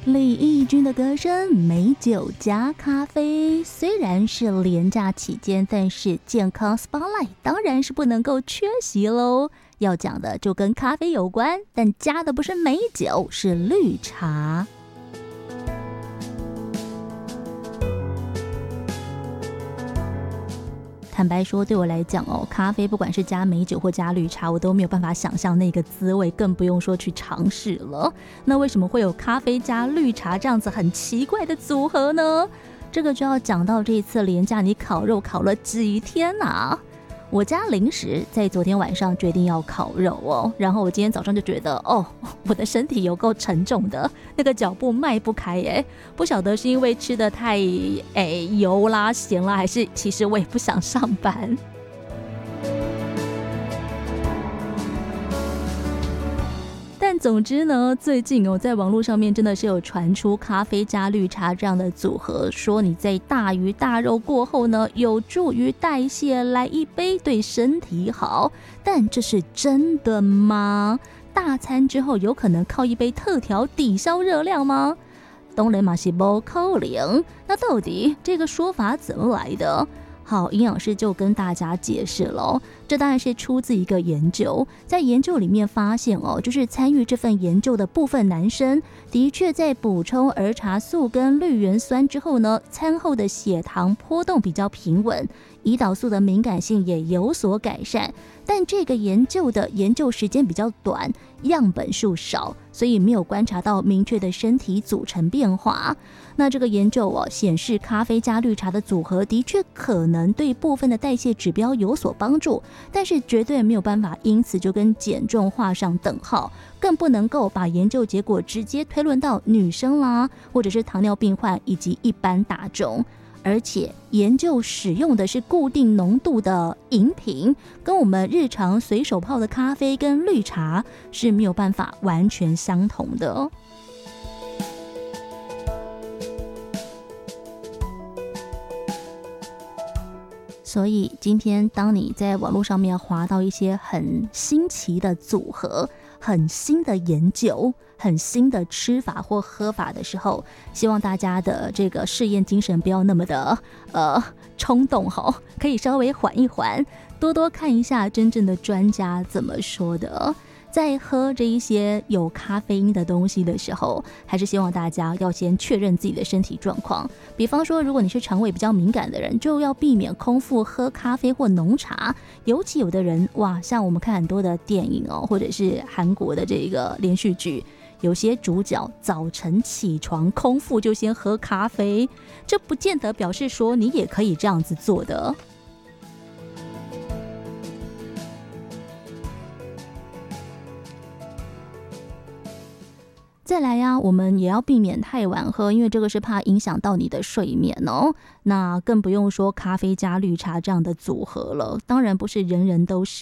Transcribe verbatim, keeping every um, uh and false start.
李翊君的歌声，美酒加咖啡，虽然是廉价期间，但是健康 spotlight 当然是不能够缺席喽。要讲的就跟咖啡有关，但加的不是美酒，是绿茶。坦白说，对我来讲哦，咖啡不管是加美酒或加绿茶，我都没有办法想象那个滋味，更不用说去尝试了。那为什么会有咖啡加绿茶这样子很奇怪的组合呢？这个就要讲到这一次连假你烤肉烤了几天啊？我家临时在昨天晚上决定要烤肉哦，然后我今天早上就觉得哦，我的身体有够沉重的，那个脚步迈不开耶，不晓得是因为吃的太诶油啦咸啦，还是其实我也不想上班。但总之呢，最近哦，在网络上面真的是有传出咖啡加绿茶这样的组合，说你在大鱼大肉过后呢，有助于代谢，来一杯对身体好。但这是真的吗？大餐之后有可能靠一杯特调抵消热量吗？当然嘛是不可能。那到底这个说法怎么来的？好，营养师就跟大家解释了，这当然是出自一个研究，在研究里面发现哦，就是参与这份研究的部分男生，的确在补充儿茶素跟绿原酸之后呢，餐后的血糖波动比较平稳，胰岛素的敏感性也有所改善。但这个研究的研究时间比较短，样本数少，所以没有观察到明确的身体组成变化。那这个研究哦显示，咖啡加绿茶的组合的确可能对部分的代谢指标有所帮助，但是绝对没有办法因此就跟减重画上等号，更不能够把研究结果直接推论到女生啦，或者是糖尿病患以及一般大众。而且研究使用的是固定浓度的饮品，跟我们日常随手泡的咖啡跟绿茶是没有办法完全相同的。所以今天当你在网络上面滑到一些很新奇的组合，很新的研究，很新的吃法或喝法的时候，希望大家的这个试验精神不要那么的呃冲动吼，可以稍微缓一缓，多多看一下真正的专家怎么说的。在喝这一些有咖啡因的东西的时候，还是希望大家要先确认自己的身体状况。比方说，如果你是肠胃比较敏感的人，就要避免空腹喝咖啡或浓茶。尤其有的人，哇，像我们看很多的电影哦，或者是韩国的这个连续剧，有些主角早晨起床空腹就先喝咖啡，这不见得表示说你也可以这样子做的。再来呀、啊，我们也要避免太晚喝，因为这个是怕影响到你的睡眠哦。那更不用说咖啡加绿茶这样的组合了，当然不是人人都适